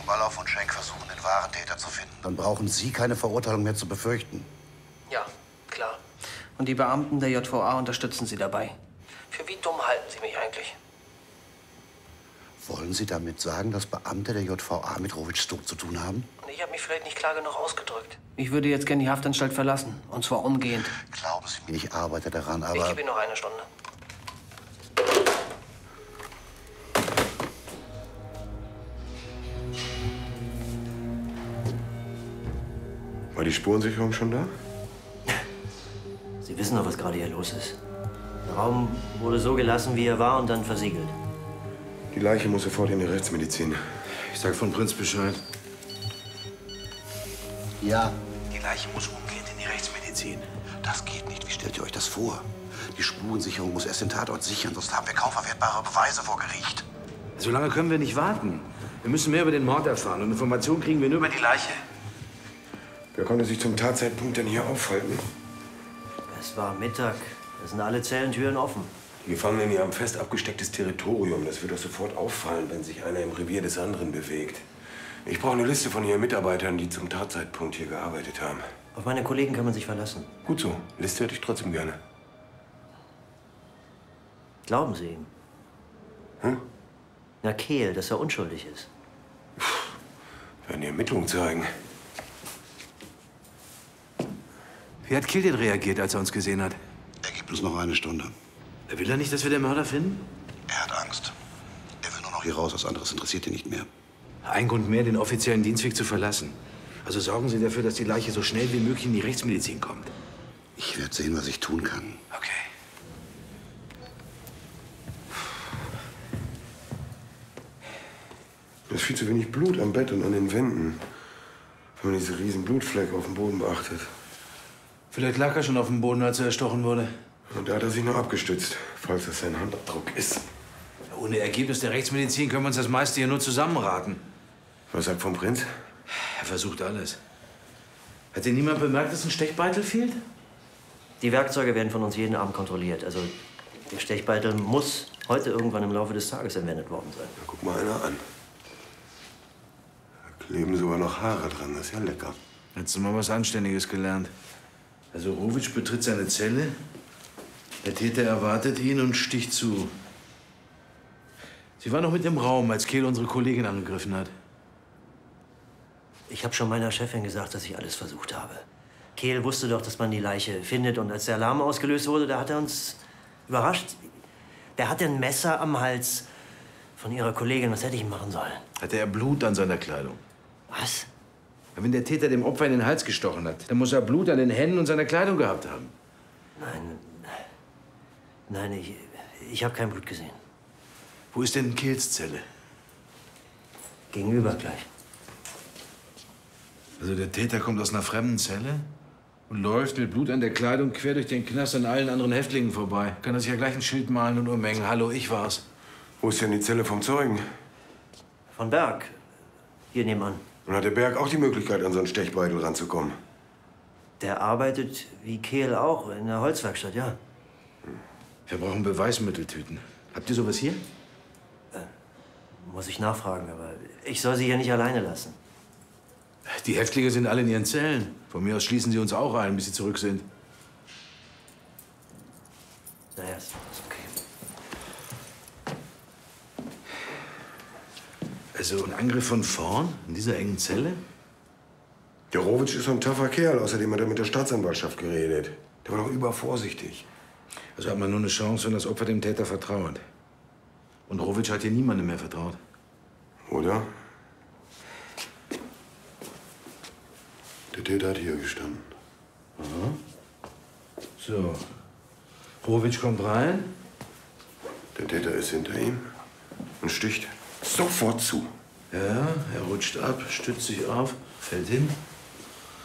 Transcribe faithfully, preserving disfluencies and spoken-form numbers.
Wallhoff und Schenk versuchen, den wahren Täter zu finden. Dann brauchen Sie keine Verurteilung mehr zu befürchten. Ja, klar. Und die Beamten der J V A unterstützen Sie dabei. Für wie dumm halten Sie mich eigentlich? Wollen Sie damit sagen, dass Beamte der J V A mit Rovitschs Tod zu tun haben? Ich habe mich vielleicht nicht klar genug ausgedrückt. Ich würde jetzt gerne die Haftanstalt verlassen. Und zwar umgehend. Glauben Sie mir, ich arbeite daran, aber... Ich gebe Ihnen noch eine Stunde. War die Spurensicherung schon da? Sie wissen doch, was gerade hier los ist. Der Raum wurde so gelassen, wie er war, und dann versiegelt. Die Leiche muss sofort in die Rechtsmedizin. Ich sag von Prinz Bescheid. Ja. Die Leiche muss umgehend in die Rechtsmedizin. Das geht nicht. Wie stellt ihr euch das vor? Die Spurensicherung muss erst den Tatort sichern, sonst haben wir kaum verwertbare Beweise vor Gericht. So lange können wir nicht warten. Wir müssen mehr über den Mord erfahren. Und Informationen kriegen wir nur über die Leiche. Wer konnte sich zum Tatzeitpunkt denn hier aufhalten? Es war Mittag. Es sind alle Zellentüren offen. Die Gefangenen hier haben fest abgestecktes Territorium. Das wird doch sofort auffallen, wenn sich einer im Revier des anderen bewegt. Ich brauche eine Liste von Ihren Mitarbeitern, die zum Tatzeitpunkt hier gearbeitet haben. Auf meine Kollegen kann man sich verlassen. Gut so. Liste hätte ich trotzdem gerne. Glauben Sie ihm? Hm? Na, Kehl, dass er unschuldig ist. Werden die Ermittlungen zeigen. Wie hat Kehl denn reagiert, als er uns gesehen hat? Er gibt uns noch eine Stunde. Will er nicht, dass wir den Mörder finden? Er hat Angst. Er will nur noch hier raus. Was anderes interessiert ihn nicht mehr. Ein Grund mehr, den offiziellen Dienstweg zu verlassen. Also sorgen Sie dafür, dass die Leiche so schnell wie möglich in die Rechtsmedizin kommt. Ich werde sehen, was ich tun kann. Okay. Da ist viel zu wenig Blut am Bett und an den Wänden. Wenn man diese riesen Blutflecke auf dem Boden beachtet. Vielleicht lag er schon auf dem Boden, als er erstochen wurde. Und da hat er sich noch abgestützt, falls das sein Handabdruck ist. Ohne Ergebnis der Rechtsmedizin können wir uns das meiste hier nur zusammenraten. Was sagt vom Prinz? Er versucht alles. Hat dir niemand bemerkt, dass ein Stechbeitel fehlt? Die Werkzeuge werden von uns jeden Abend kontrolliert. Also der Stechbeitel muss heute irgendwann im Laufe des Tages entwendet worden sein. Na, guck mal einer an. Da kleben sogar noch Haare dran. Das ist ja lecker. Hättest du mal was Anständiges gelernt. Also Rovitsch betritt seine Zelle. Der Täter erwartet ihn und sticht zu. Sie war noch mit im Raum, als Kehl unsere Kollegin angegriffen hat. Ich habe schon meiner Chefin gesagt, dass ich alles versucht habe. Kehl wusste doch, dass man die Leiche findet. Und als der Alarm ausgelöst wurde, da hat er uns überrascht. Der hatte ein Messer am Hals von ihrer Kollegin. Was hätte ich ihm machen sollen? Hatte er Blut an seiner Kleidung? Was? Wenn der Täter dem Opfer in den Hals gestochen hat, dann muss er Blut an den Händen und seiner Kleidung gehabt haben. Nein. Nein, ich, ich habe kein Blut gesehen. Wo ist denn Kehls Zelle? Gegenüber gleich. Also der Täter kommt aus einer fremden Zelle und läuft mit Blut an der Kleidung quer durch den Knast an allen anderen Häftlingen vorbei. Kann er sich ja gleich ein Schild malen und umhängen. Hallo, ich war's. Wo ist denn die Zelle vom Zeugen? Von Berg. Hier nebenan. Und hat der Berg auch die Möglichkeit, an so einen Stechbeitel ranzukommen? Der arbeitet, wie Kehl auch, in der Holzwerkstatt, ja. Wir brauchen Beweismitteltüten. Habt ihr sowas hier? Äh, muss ich nachfragen, aber ich soll sie hier nicht alleine lassen. Die Häftlinge sind alle in ihren Zellen. Von mir aus schließen sie uns auch ein, bis sie zurück sind. Naja, ist, ist okay. Also ein Angriff von vorn, in dieser engen Zelle? Der Rovitsch ist so ein taffer Kerl. Außerdem hat er mit der Staatsanwaltschaft geredet. Der war doch übervorsichtig. Also hat man nur eine Chance, wenn das Opfer dem Täter vertraut. Und Rovitsch hat hier niemandem mehr vertraut. Oder? Der Täter hat hier gestanden. Aha. So. Rovitsch kommt rein. Der Täter ist hinter ihm und sticht sofort zu. Ja, er rutscht ab, stützt sich auf, fällt hin.